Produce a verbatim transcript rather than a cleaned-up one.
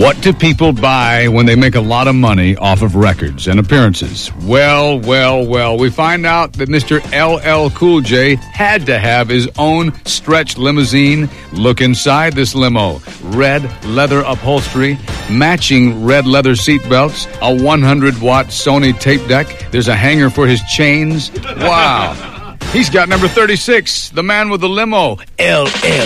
What do people buy when they make a lot of money off of records and appearances? Well, well, well, we find out that Mister L L Cool J had to have his own stretch limousine. Look inside this limo. Red leather upholstery, matching red leather seatbelts, a one hundred watt Sony tape deck. There's a hanger for his chains. Wow. He's got number thirty-six, the man with the limo, L L